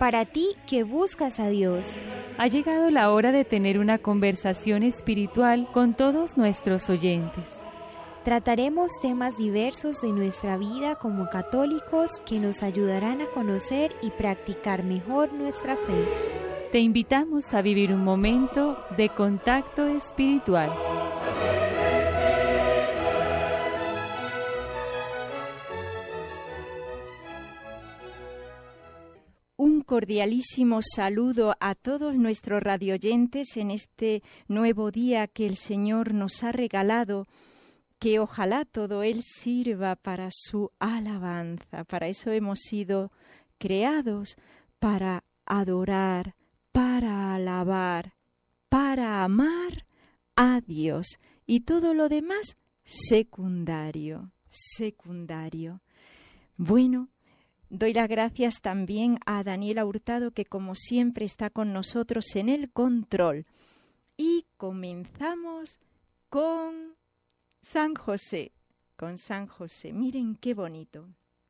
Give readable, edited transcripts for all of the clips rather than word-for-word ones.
Para ti que buscas a Dios. Ha llegado la hora de tener una conversación espiritual con todos nuestros oyentes. Trataremos temas diversos de nuestra vida como católicos que nos ayudarán a conocer y practicar mejor nuestra fe. Te invitamos a vivir un momento de contacto espiritual. Un cordialísimo saludo a todos nuestros radioyentes en este nuevo día que el Señor nos ha regalado, que ojalá todo él sirva para su alabanza. Para eso hemos sido creados, para adorar, para alabar, para amar a Dios. Y todo lo demás, secundario. Bueno, doy las gracias también a Daniela Hurtado, que como siempre está con nosotros en el control. Y comenzamos con San José. Miren qué bonito.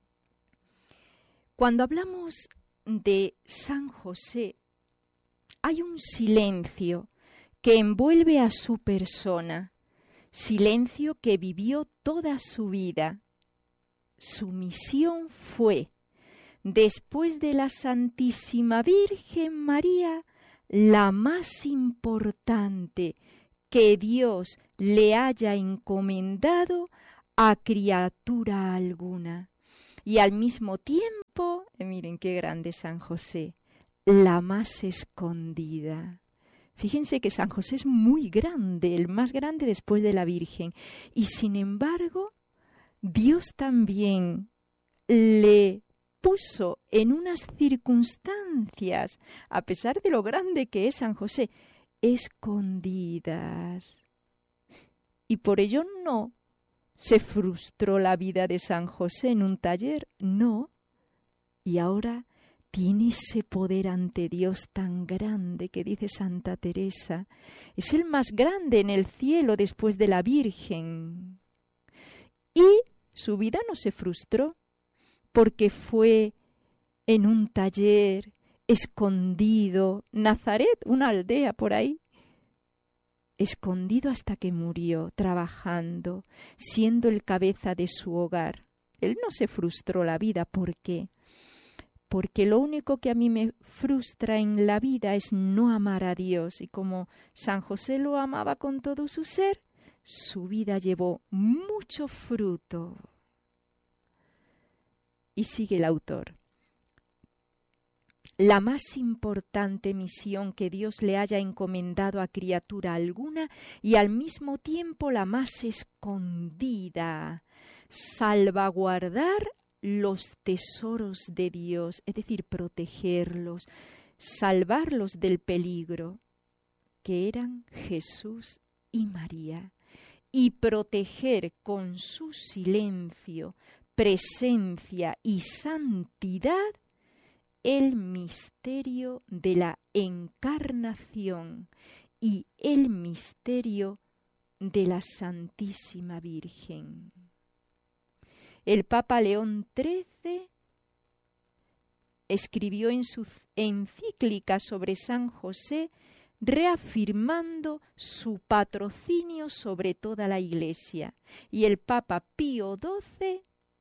Cuando hablamos de San José, hay un silencio que envuelve a su persona, silencio que vivió toda su vida. Su misión fue, después de la Santísima Virgen María, la más importante que Dios le haya encomendado a criatura alguna. Y al mismo tiempo, miren qué grande San José, la más escondida. Fíjense que San José es muy grande, el más grande después de la Virgen. Y sin embargo, Dios también le puso en unas circunstancias, a pesar de lo grande que es San José, escondidas. Y por ello no se frustró la vida de San José en un taller, no. Y ahora tiene ese poder ante Dios tan grande que dice Santa Teresa. Es el más grande en el cielo después de la Virgen. Y su vida no se frustró, porque fue en un taller escondido, Nazaret, una aldea por ahí, escondido hasta que murió, trabajando, siendo el cabeza de su hogar. Él no se frustró la vida. ¿Por qué? Porque lo único que a mí me frustra en la vida es no amar a Dios. Y como San José lo amaba con todo su ser, su vida llevó mucho fruto. Y sigue el autor. La más importante misión que Dios le haya encomendado a criatura alguna y al mismo tiempo la más escondida, salvaguardar los tesoros de Dios, es decir, protegerlos, salvarlos del peligro, que eran Jesús y María, y proteger con su silencio, presencia y santidad el misterio de la encarnación y el misterio de la Santísima Virgen. El Papa León XIII escribió en su encíclica sobre San José, reafirmando su patrocinio sobre toda la Iglesia, y el Papa Pío XII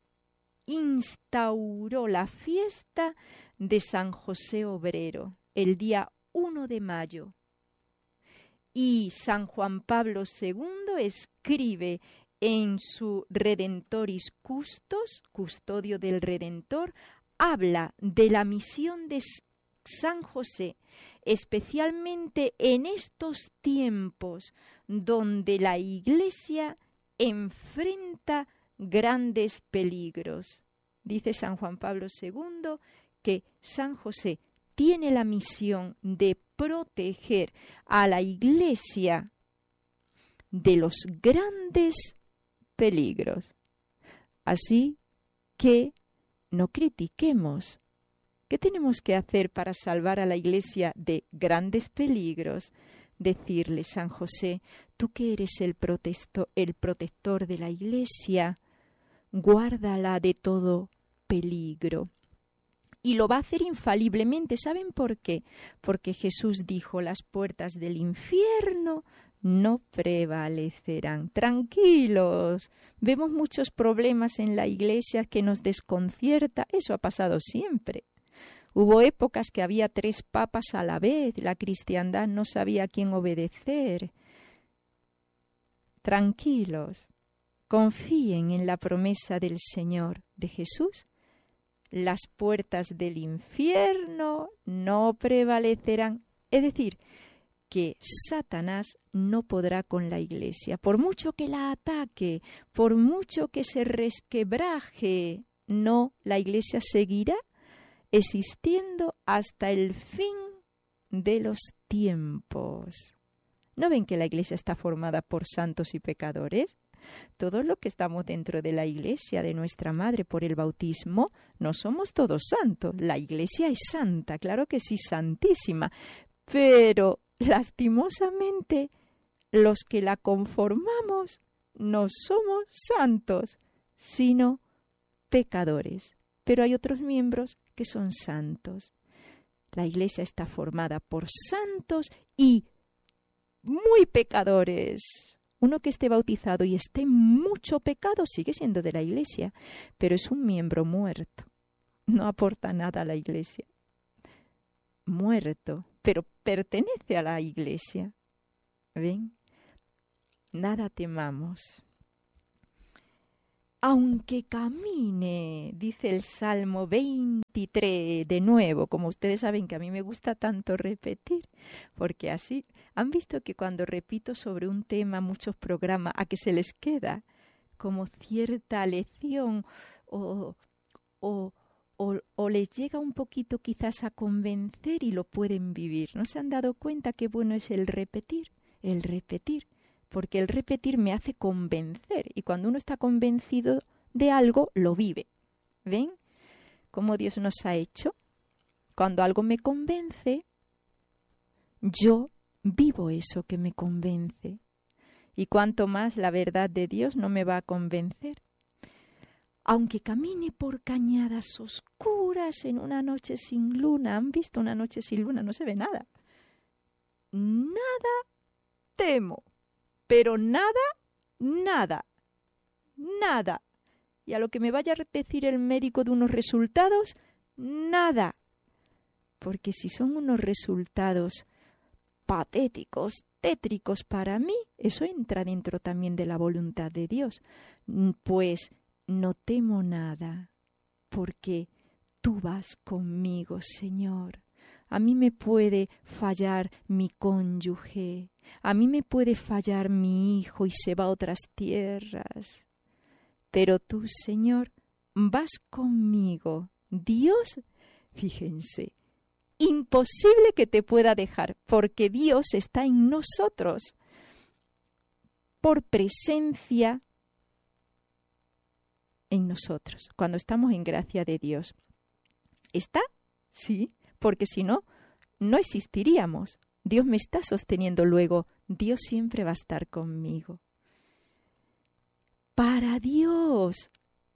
instauró la fiesta de San José Obrero el día 1 de mayo. Y San Juan Pablo II escribe en su Redentoris Custos, custodio del Redentor, habla de la misión de San José, especialmente en estos tiempos donde la Iglesia enfrenta grandes peligros. Dice San Juan Pablo II que San José tiene la misión de proteger a la Iglesia de los grandes peligros. Así que no critiquemos. ¿Qué tenemos que hacer para salvar a la Iglesia de grandes peligros? Decirle, San José, tú que eres el protector de la Iglesia, guárdala de todo peligro. Y lo va a hacer infaliblemente. ¿Saben por qué? Porque Jesús dijo, las puertas del infierno no prevalecerán. Tranquilos. Vemos muchos problemas en la Iglesia que nos desconcierta. Eso ha pasado siempre. Hubo épocas que había 3 papas a la vez. La cristiandad no sabía a quién obedecer. Tranquilos. Confíen en la promesa del Señor, de Jesús. Las puertas del infierno no prevalecerán. Es decir, que Satanás no podrá con la Iglesia. Por mucho que la ataque, por mucho que se resquebraje, no, la Iglesia seguirá existiendo hasta el fin de los tiempos. ¿No ven que la Iglesia está formada por santos y pecadores? Todos los que estamos dentro de la Iglesia, de nuestra Madre, por el bautismo, no somos todos santos. La Iglesia es santa, claro que sí, santísima. Pero, lastimosamente, los que la conformamos no somos santos, sino pecadores. Pero hay otros miembros que son santos. La Iglesia está formada por santos y muy pecadores. Uno que esté bautizado y esté en mucho pecado sigue siendo de la Iglesia, pero es un miembro muerto. No aporta nada a la Iglesia. Muerto, pero pertenece a la Iglesia. ¿Ven? Nada temamos. Aunque camine, dice el Salmo 23, de nuevo, como ustedes saben que a mí me gusta tanto repetir, porque así, han visto que cuando repito sobre un tema muchos programas, a que se les queda como cierta lección o les llega un poquito quizás a convencer y lo pueden vivir. ¿No se han dado cuenta qué bueno es el repetir? El repetir. Porque el repetir me hace convencer y cuando uno está convencido de algo, lo vive. ¿Ven cómo Dios nos ha hecho? Cuando algo me convence, yo vivo eso que me convence. Y cuanto más la verdad de Dios no me va a convencer. Aunque camine por cañadas oscuras en una noche sin luna, ¿han visto una noche sin luna? No se ve nada. Nada temo. Pero nada, nada, nada. Y a lo que me vaya a decir el médico de unos resultados, nada. Porque si son unos resultados patéticos, tétricos para mí, eso entra dentro también de la voluntad de Dios. Pues no temo nada, porque tú vas conmigo, Señor. A mí me puede fallar mi cónyuge, a mí me puede fallar mi hijo y se va a otras tierras. Pero tú, Señor, vas conmigo. Dios, fíjense, imposible que te pueda dejar, porque Dios está en nosotros. Por presencia en nosotros, cuando estamos en gracia de Dios. ¿Está? Sí. Porque si no, no existiríamos. Dios me está sosteniendo, luego Dios siempre va a estar conmigo. Para Dios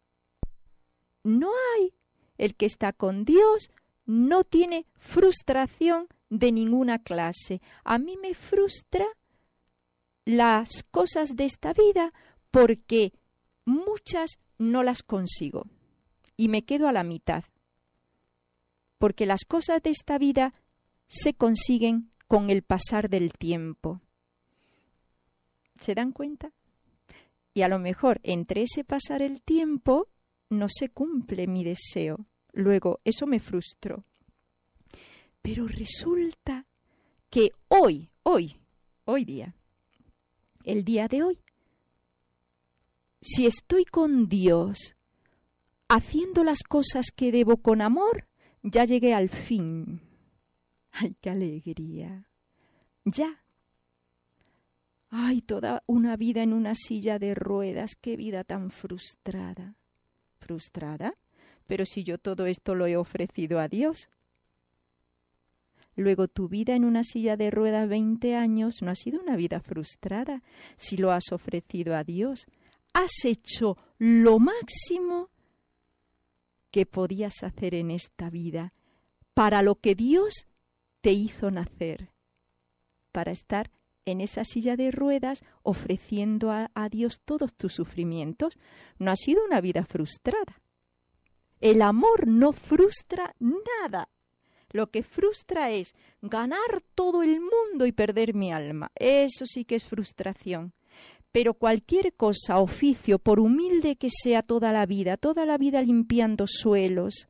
no hay. El que está con Dios no tiene frustración de ninguna clase. A mí me frustra las cosas de esta vida porque muchas no las consigo y me quedo a la mitad. Porque las cosas de esta vida se consiguen con el pasar del tiempo. ¿Se dan cuenta? Y a lo mejor entre ese pasar el tiempo no se cumple mi deseo. Luego, eso me frustró. Pero resulta que hoy día, el día de hoy, si estoy con Dios, haciendo las cosas que debo con amor, ya llegué al fin. ¡Ay, qué alegría! Ya. ¡Ay, toda una vida en una silla de ruedas! ¡Qué vida tan frustrada! ¿Frustrada? Pero si yo todo esto lo he ofrecido a Dios. Luego, tu vida en una silla de ruedas 20 años no ha sido una vida frustrada. Si lo has ofrecido a Dios, has hecho lo máximo que podías hacer en esta vida, para lo que Dios te hizo nacer, para estar en esa silla de ruedas ofreciendo a Dios todos tus sufrimientos. No ha sido una vida frustrada. El amor no frustra nada. Lo que frustra es ganar todo el mundo y perder mi alma. Eso sí que es frustración. Pero cualquier cosa, oficio, por humilde que sea toda la vida limpiando suelos.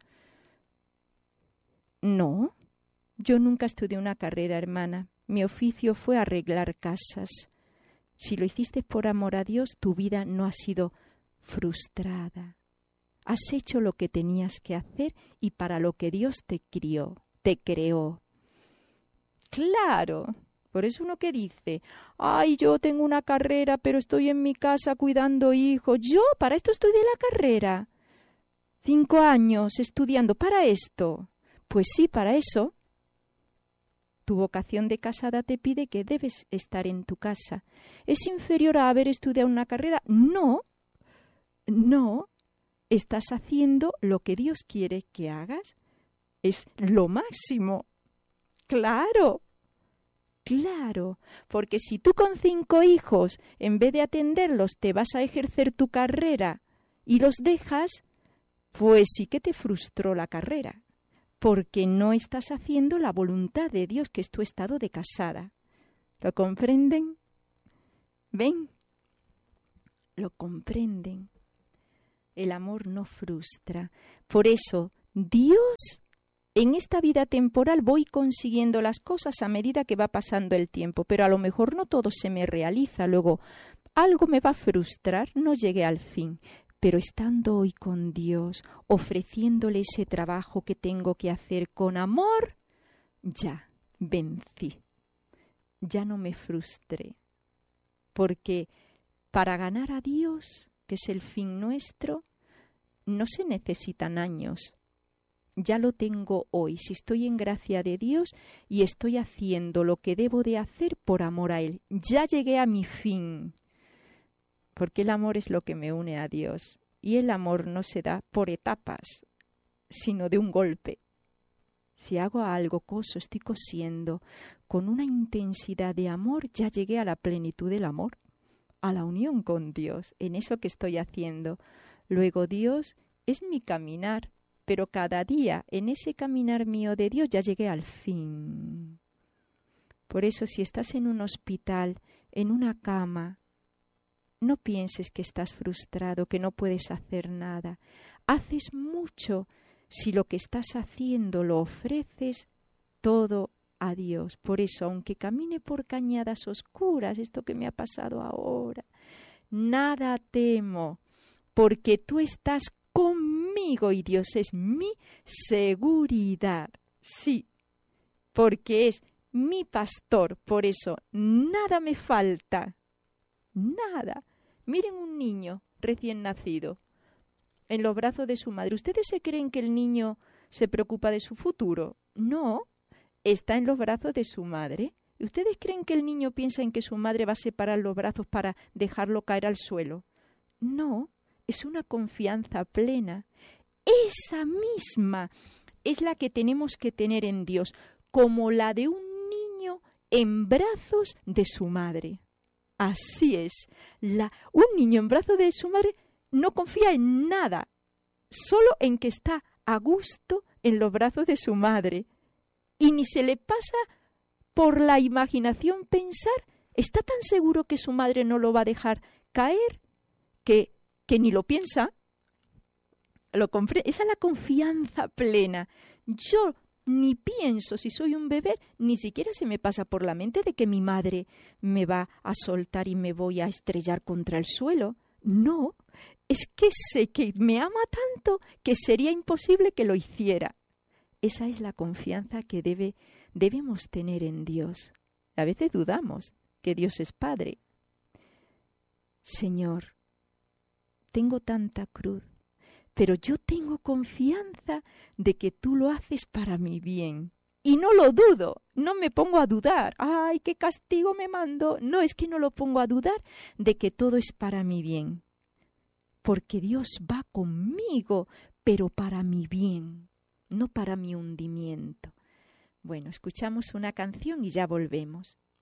No, yo nunca estudié una carrera, hermana. Mi oficio fue arreglar casas. Si lo hiciste por amor a Dios, tu vida no ha sido frustrada. Has hecho lo que tenías que hacer y para lo que Dios te creó. Claro, por eso uno que dice, ay, yo tengo una carrera, pero estoy en mi casa cuidando hijos. Yo para esto estudié la carrera. 5 años estudiando para esto. Pues sí, para eso. Tu vocación de casada te pide que debes estar en tu casa. ¿Es inferior a haber estudiado una carrera? No. Estás haciendo lo que Dios quiere que hagas. Es lo máximo. Claro, porque si tú con 5 hijos, en vez de atenderlos, te vas a ejercer tu carrera y los dejas, pues sí que te frustró la carrera, porque no estás haciendo la voluntad de Dios, que es tu estado de casada. ¿Lo comprenden? ¿Ven? Lo comprenden. El amor no frustra. Por eso, Dios, en esta vida temporal voy consiguiendo las cosas a medida que va pasando el tiempo, pero a lo mejor no todo se me realiza. Luego, algo me va a frustrar, no llegué al fin. Pero estando hoy con Dios, ofreciéndole ese trabajo que tengo que hacer con amor, ya vencí. Ya no me frustré. Porque para ganar a Dios, que es el fin nuestro, no se necesitan años. Ya lo tengo hoy, si estoy en gracia de Dios y estoy haciendo lo que debo de hacer por amor a Él. Ya llegué a mi fin. Porque el amor es lo que me une a Dios. Y el amor no se da por etapas, sino de un golpe. Si hago algo, estoy cosiendo, con una intensidad de amor, ya llegué a la plenitud del amor, a la unión con Dios, en eso que estoy haciendo. Luego Dios es mi caminar, pero cada día en ese caminar mío de Dios ya llegué al fin. Por eso si estás en un hospital, en una cama, no pienses que estás frustrado, que no puedes hacer nada. Haces mucho si lo que estás haciendo lo ofreces todo a Dios. Por eso, aunque camine por cañadas oscuras, esto que me ha pasado ahora, nada temo, porque tú estás conmigo y Dios es mi seguridad. Sí, porque es mi pastor, por eso nada me falta. Nada. Miren un niño recién nacido en los brazos de su madre. ¿Ustedes se creen que el niño se preocupa de su futuro? No, está en los brazos de su madre. ¿Ustedes creen que el niño piensa en que su madre va a separar los brazos para dejarlo caer al suelo? No, es una confianza plena. Esa misma es la que tenemos que tener en Dios, como la de un niño en brazos de su madre. Así es. Un niño en brazos de su madre no confía en nada, solo en que está a gusto en los brazos de su madre. Y ni se le pasa por la imaginación pensar, está tan seguro que su madre no lo va a dejar caer, que ni lo piensa. Esa es la confianza plena. Yo ni pienso, si soy un bebé, ni siquiera se me pasa por la mente de que mi madre me va a soltar y me voy a estrellar contra el suelo. No, es que sé que me ama tanto que sería imposible que lo hiciera. Esa es la confianza que debemos tener en Dios. A veces dudamos que Dios es Padre. Señor, tengo tanta cruz, pero yo tengo confianza de que tú lo haces para mi bien. Y no lo dudo, no me pongo a dudar. ¡Ay, qué castigo me mando! No, es que no lo pongo a dudar de que todo es para mi bien. Porque Dios va conmigo pero para mi bien, no para mi hundimiento. Bueno, escuchamos una canción y ya volvemos.